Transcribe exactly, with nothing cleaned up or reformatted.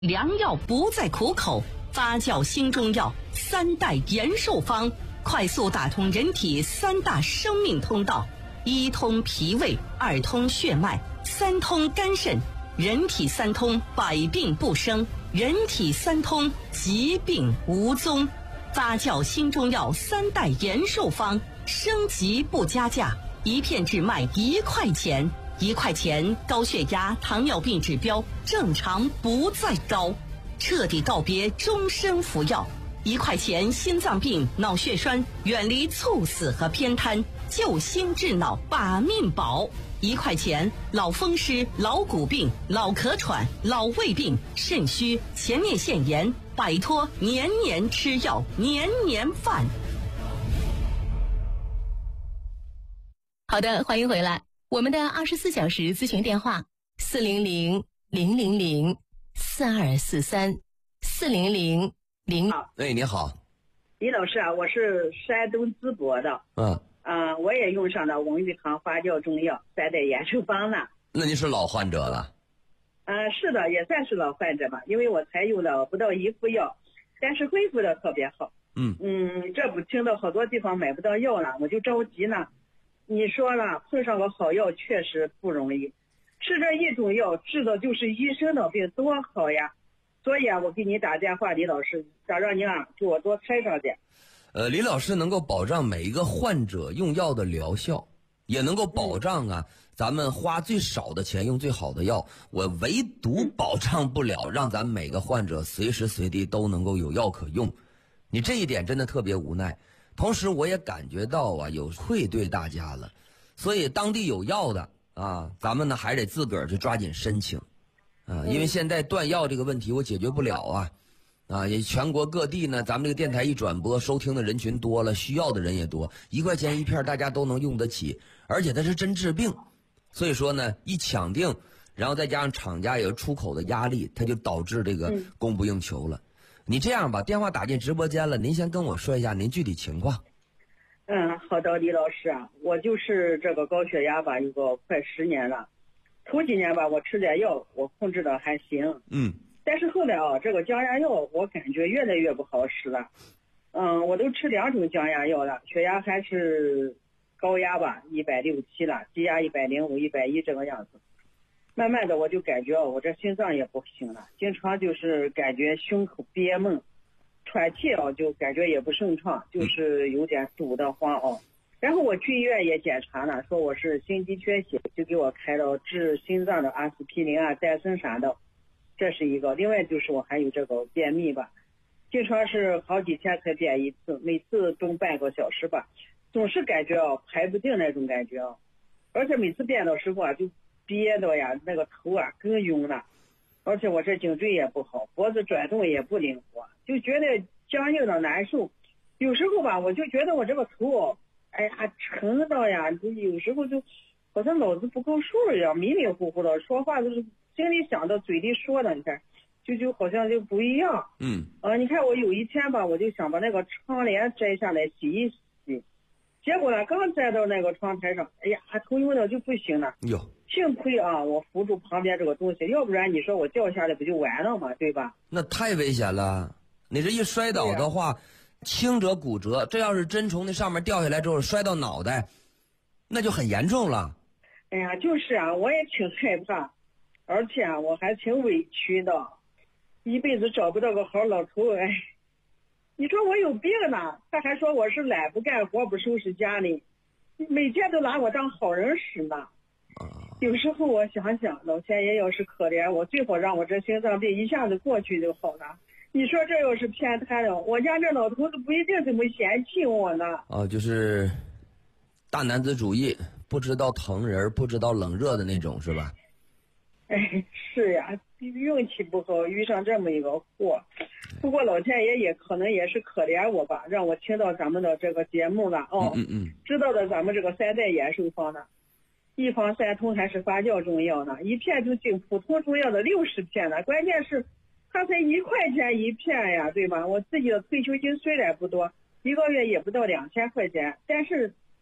良药不再苦口，发酵新中药三代延寿方，快速打通人体三大生命通道：一通脾胃，二通血脉，三通肝肾。人体三通，百病不生；人体三通，疾病无踪。发酵新中药三代延寿方，升级不加价，一片只卖一块钱。一块钱，高血压、糖尿病指标正常不再高，彻底告别终身服药。一块钱，心脏病、脑血栓远离猝死和偏瘫，救心治脑把命保。一块钱，老风湿、老骨病、老咳喘、老胃病、肾虚、前列腺炎，摆脱年年吃药、年年犯。 好的，欢迎回来。我们的二十四小时咨询电话：四零零零零零四二四三四零零零。 哎，你好， 李老师啊，我是山东淄博的。 嗯。 啊、呃，我也用上了文玉堂发酵中药三代延寿方呢。 那你是老患者了？ 呃，是的，也算是老患者吧，因为我才用了不到一副药，但是恢复的特别好。 嗯嗯，这不听到好多地方买不到药了，我就着急呢。你说了，碰上个好药确实不容易，吃这一种药治的就是医生的病，多好呀！所以啊，我给你打电话，李老师，想让您啊给我多开上点。 呃，李老师能够保障每一个患者用药的疗效，也能够保障啊、嗯、咱们花最少的钱用最好的药。我唯独保障不了让咱每个患者随时随地都能够有药可用。你这一点真的特别无奈。同时我也感觉到啊有愧对大家了，所以当地有药的啊，咱们呢还得自个儿去抓紧申请啊，因为现在断药这个问题我解决不了啊。啊，也全国各地呢，咱们这个电台一转播，收听的人群多了，需要的人也多，一块钱一片，大家都能用得起，而且它是真治病，所以说呢，一抢定，然后再加上厂家有出口的压力，它就导致这个供不应求了。嗯、你这样吧，电话打进直播间了，您先跟我说一下您具体情况。 嗯，好的，李老师啊，我就是这个高血压吧，有个快十年了，头几年吧，我吃点药，我控制的还行。 嗯。 但是后来啊，这个降压药我感觉越来越不好使了。嗯，我都吃两种降压药了，血压还是高压吧，一百六七了，低压一百零五、一百一这个样子。慢慢的我就感觉哦，我这心脏也不行了，经常就是感觉胸口憋闷，喘气啊就感觉也不顺畅，就是有点堵得慌哦。然后我去医院也检查了，说我是心肌缺血，就给我开了治心脏的阿司匹林啊、戴森啥的。这是一个，另外就是我还有这个便秘吧，经常是好几天才便一次，每次动半个小时吧，总是感觉啊排不定那种感觉啊，而且每次便的时候啊就憋的呀，那个头啊更晕了，而且我这颈椎也不好，脖子转动也不灵活，就觉得僵硬的难受。有时候吧，我就觉得我这个头，哎呀沉的呀，就有时候就好像脑子不够数一样，迷迷糊糊的，说话都是。心里想的嘴里说的，你看就就好像就不一样。 嗯呃你看我有一天吧，我就想把那个窗帘摘下来洗一洗，结果呢刚摘到那个窗台上，哎呀头晕的就不行了。 哟， 幸亏啊我扶住旁边这个东西，要不然你说我掉下来不就完了吗？对吧？ 那太危险了，你这一摔倒的话、啊、轻者骨折，这要是真从那上面掉下来之后摔到脑袋，那就很严重了。 哎呀就是啊，我也挺害怕，而且啊，我还挺委屈的，一辈子找不到个好老头。哎，你说我有病呢，他还说我是懒不干活不收拾家里，每天都拿我当好人使呢。有时候我想想，老天爷要是可怜我，最好让我这心脏病一下子过去就好了。你说这要是偏瘫了，我家这老头子不一定怎么嫌弃我呢。 哦，就是大男子主义，不知道疼人，不知道冷热的那种，是吧？ 哎，是呀，运气不好，遇上这么一个祸。不过老天爷也可能也是可怜我吧，让我听到咱们的这个节目了哦， 嗯嗯嗯， 知道的咱们这个三代延寿方呢，一方三通还是发酵中药呢，一片就进普通中药的六十片呢，关键是它才一块钱一片呀，对吧？我自己的退休金虽然不多，一个月也不到两千块钱，但是